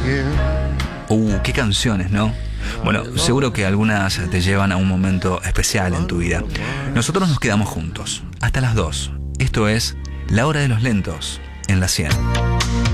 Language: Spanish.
Qué canciones, ¿no? Bueno, seguro que algunas te llevan a un momento especial en tu vida. Nosotros nos quedamos juntos hasta las 2. Esto es La Hora de los Lentos en la 100.